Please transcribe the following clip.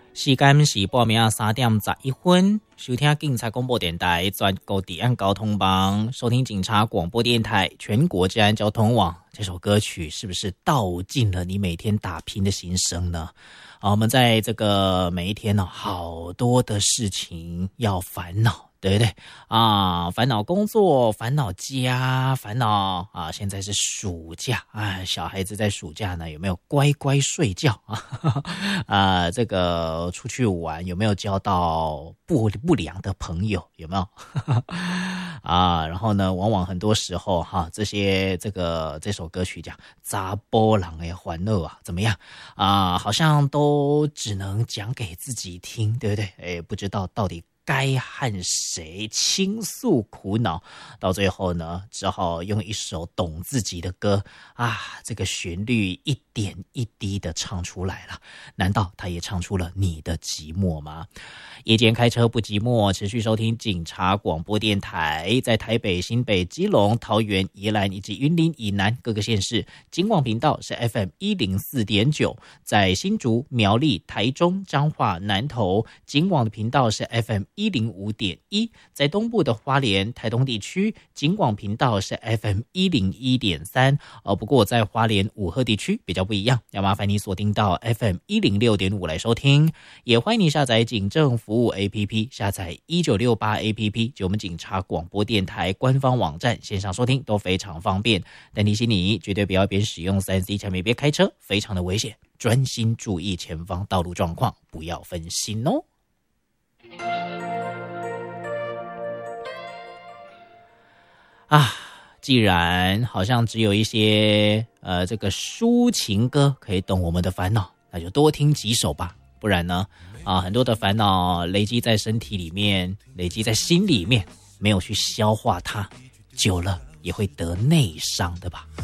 时间是半暝3點11分，收聽警察廣播電台全國治安交通網，收聽警察廣播電台全國治安交通網。這首歌曲是不是道盡了你每天打拼的心聲呢？我們在這個每一天呢，好多的事情要煩惱。對不對啊？煩惱工作，煩惱家，煩惱啊！現在是暑假啊，小孩子在暑假呢，有沒有乖乖睡覺啊？這個出去玩有沒有交到不良的朋友？有沒有啊？然後呢，往往很多時候哈，這首歌曲講查甫人的歡樂啊，怎麼樣啊？好像都只能講給自己聽，對不對？哎，不知道到底該和誰傾訴苦惱，到最後呢，只好用一首懂自己的歌啊，這個旋律一點一滴的唱出來了。難道他也唱出了你的寂寞嗎？夜間開車不寂寞，持續收聽警察廣播電台，在台北、新北、基隆、桃園、宜蘭以及雲林以南各個縣市，警廣頻道是 FM104.9，在新竹、苗栗、台中、彰化、南投，警廣的頻道是 FM105.1，在東部的花蓮、台東地區，警廣頻道是 FM101.3。不過在花蓮五和地區比較不一樣，要麻煩你鎖定到 FM106.5 來收聽。也歡迎你下載警政服務 APP， 下載1968 APP， 就我們警察廣播電台官方網站，線上收聽都非常方便。但提醒你，絕對不要邊使用 3C 產品邊開車，非常的危險，專心注意前方道路狀況，不要分心哦。啊，既然好像只有一些這個抒情歌可以懂我們的煩惱，那就多聽幾首吧。不然呢，很多的煩惱累積在身體裡面，累積在心裡面，沒有去消化它，久了也會得內傷的吧。